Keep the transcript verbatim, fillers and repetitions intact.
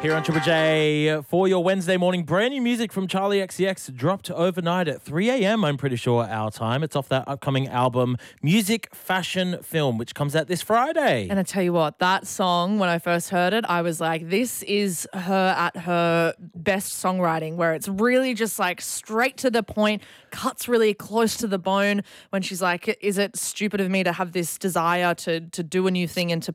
Here on Triple J for your Wednesday morning. Brand new music from Charlie X C X dropped overnight at three a.m. I'm pretty sure our time. It's off that upcoming album Music Fashion Film, which comes out this Friday. And I tell you what, that song, when I first heard it, I was like, this is her at her best songwriting, where it's really just like straight to the point, cuts really close to the bone when she's like, is it stupid of me to have this desire to to do a new thing and to